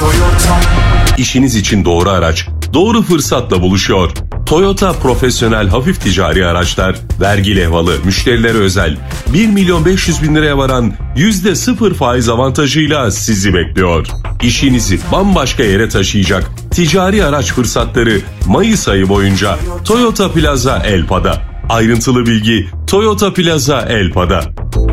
İşiniz için doğru araç, doğru fırsatla buluşuyor. Toyota profesyonel hafif ticari araçlar, vergi levhalı, müşterilere özel 1.500.000 liraya varan %0 faiz avantajıyla sizi bekliyor. İşinizi bambaşka yere taşıyacak ticari araç fırsatları Mayıs ayı boyunca Toyota Plaza Elpa'da. Ayrıntılı bilgi Toyota Plaza Elpa'da.